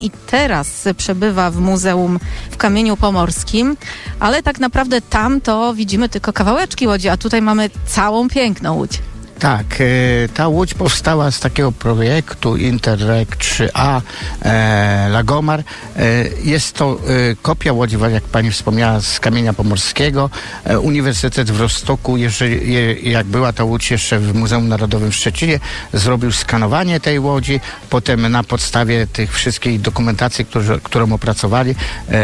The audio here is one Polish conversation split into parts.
i teraz przebywa w muzeum w Kamieniu Pomorskim, ale tak naprawdę tam to widzimy tylko kawałeczki łodzi, a tutaj mamy całą piękną łódź. Tak, ta łódź powstała z takiego projektu Interreg 3A Lagomar. Jest to kopia łodzi, jak pani wspomniała, z Kamienia Pomorskiego. Uniwersytet w Rostoku, jak była ta łódź jeszcze w Muzeum Narodowym w Szczecinie, zrobił skanowanie tej łodzi. Potem na podstawie tych wszystkich dokumentacji, którą opracowali,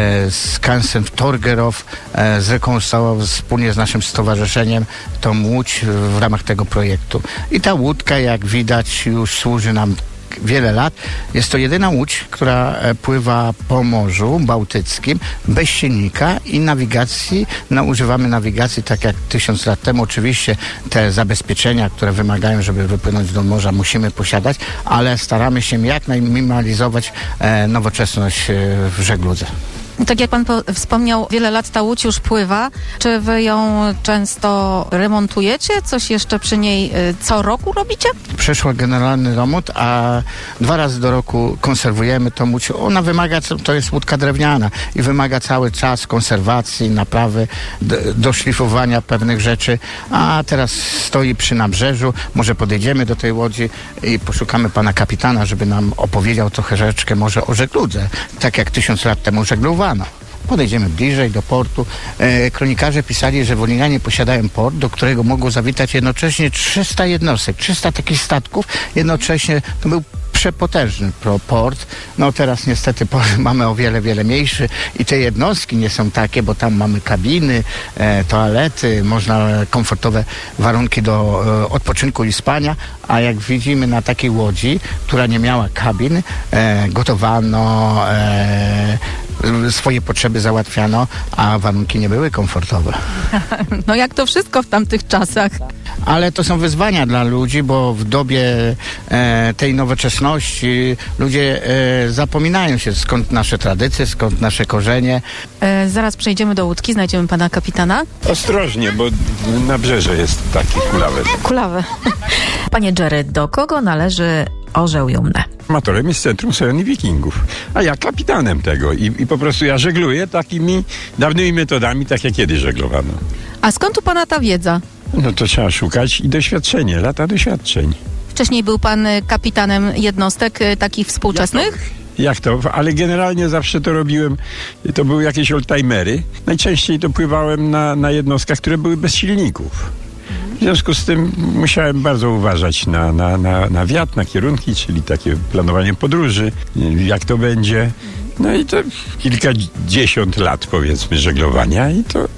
Skansen Torgerow zrekonstruował wspólnie z naszym stowarzyszeniem tą łódź w ramach tego projektu. I ta łódka, jak widać, już służy nam wiele lat. Jest to jedyna łódź, która pływa po Morzu Bałtyckim bez silnika i nawigacji. Używamy nawigacji tak jak 1000 lat temu. Oczywiście te zabezpieczenia, które wymagają, żeby wypłynąć do morza, musimy posiadać, ale staramy się jak najminimalizować nowoczesność w żegludze. Tak jak pan wspomniał, wiele lat ta łódź już pływa. Czy wy ją często remontujecie? Coś jeszcze przy niej co roku robicie? Przeszła generalny remont, a 2 razy do roku konserwujemy tą łódź. Ona wymaga, to jest łódka drewniana i wymaga cały czas konserwacji, naprawy, doszlifowania pewnych rzeczy, a teraz stoi przy nabrzeżu. Może podejdziemy do tej łodzi i poszukamy pana kapitana, żeby nam opowiedział troszeczkę może o żegludze, tak jak 1000 lat temu żeglowano. Podejdziemy bliżej do portu. Kronikarze pisali, że Wolinianie posiadają port, do którego mogło zawitać jednocześnie 300 jednostek, 300 takich statków. Jednocześnie to był przepotężny port. No teraz niestety mamy o wiele, wiele mniejszy i te jednostki nie są takie, bo tam mamy kabiny, toalety, można komfortowe warunki do odpoczynku i spania, a jak widzimy na takiej łodzi, która nie miała kabin, gotowano, swoje potrzeby załatwiano, a warunki nie były komfortowe. No jak to wszystko w tamtych czasach. Ale to są wyzwania dla ludzi, bo w dobie tej nowoczesności ludzie zapominają się, skąd nasze tradycje, skąd nasze korzenie. Zaraz przejdziemy do łódki, znajdziemy pana kapitana. Ostrożnie, bo nabrzeże jest takie kulawe. Kulawe. Panie Jerry, do kogo należy Orzeł Jumne? Amatorem jest Centrum Sojoni Wikingów, a ja kapitanem tego i po prostu ja żegluję takimi dawnymi metodami, tak jak kiedyś żeglowano. A skąd u pana ta wiedza? No to trzeba szukać i doświadczenie, lata doświadczeń. Wcześniej był pan kapitanem jednostek takich współczesnych? Jak to? Ale generalnie zawsze to robiłem, to były jakieś oldtimery. Najczęściej to pływałem na jednostkach, które były bez silników. W związku z tym musiałem bardzo uważać na wiatr, na kierunki, czyli takie planowanie podróży, jak to będzie. No i to kilkadziesiąt lat, powiedzmy, żeglowania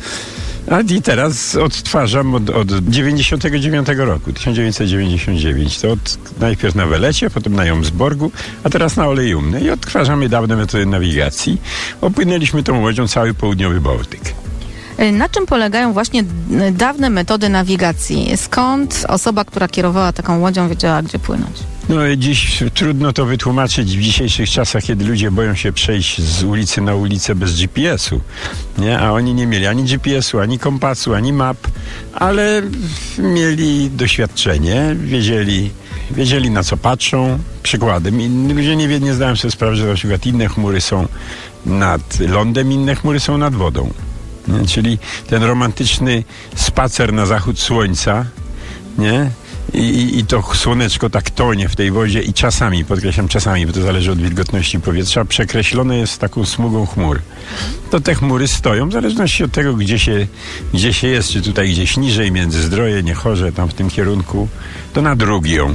i teraz odtwarzam od 99 roku, 1999. To najpierw na Welecie, potem na Jomsborgu, a teraz na Ole Jumne i odtwarzamy dawne metody nawigacji. Opłynęliśmy tą łodzią cały południowy Bałtyk. Na czym polegają właśnie dawne metody nawigacji? Skąd osoba, która kierowała taką łodzią, wiedziała, gdzie płynąć? No dziś trudno to wytłumaczyć w dzisiejszych czasach, kiedy ludzie boją się przejść z ulicy na ulicę bez GPS-u, nie? A oni nie mieli ani GPS-u, ani kompasu, ani map, ale mieli doświadczenie, wiedzieli na co patrzą. Przykładem, inni ludzie nie zdają sobie sprawy, że na przykład inne chmury są nad lądem, inne chmury są nad wodą. Nie? Czyli ten romantyczny spacer na zachód słońca, nie? I to słoneczko tak tonie w tej wodzie i czasami, podkreślam czasami, bo to zależy od wilgotności powietrza, przekreślone jest taką smugą chmur. To te chmury stoją, w zależności od tego, gdzie się jest, czy tutaj gdzieś niżej, Międzyzdroje, Niechorze, tam w tym kierunku, to nad Rugią,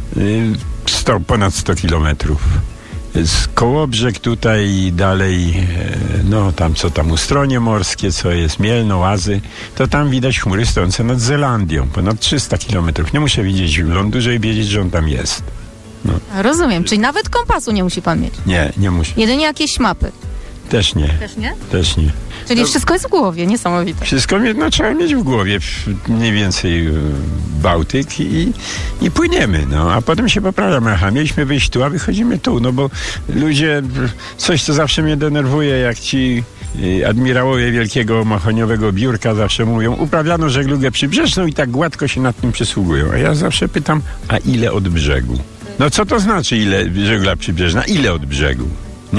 ponad 100 kilometrów. Kołobrzeg tutaj dalej, no tam Ustronie Morskie, co jest Mielno, Łazy, to tam widać chmury stojące nad Zelandią, ponad 300 kilometrów. Nie muszę widzieć lądu, żeby wiedzieć, że on tam jest. No. Rozumiem, czyli nawet kompasu nie musi pan mieć? Nie muszę. Jedynie jakieś mapy? Też nie. Też nie? Też nie. Czyli wszystko jest w głowie, niesamowite. Wszystko trzeba mieć w głowie, mniej więcej Bałtyk i płyniemy, no. A potem się poprawiamy. Aha, mieliśmy wyjść tu, a wychodzimy tu, no bo ludzie, coś co zawsze mnie denerwuje, jak ci admirałowie wielkiego mahoniowego biurka zawsze mówią, uprawiano żeglugę przybrzeżną i tak gładko się nad tym przysługują. A ja zawsze pytam, a ile od brzegu? No co to znaczy żegla przybrzeżna? Ile od brzegu?